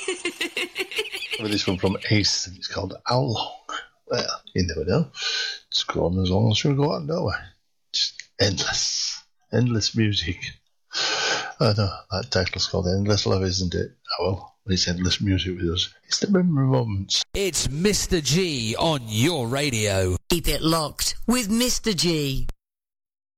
Well, this one from Ace, and it's called How Long? Well, you never know. It's gone as long as you go on, don't we? Just endless music. I know, that title's called Endless Love, isn't it? Oh well, it's endless music with us. It's the memory moments. It's Mr. G on your radio. Keep it locked with Mr. G.